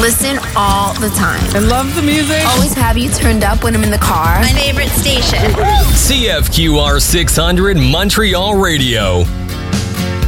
Listen all the time. I love the music. Always have you turned up when I'm in the car. My favorite station. CFQR 600 Montreal Radio.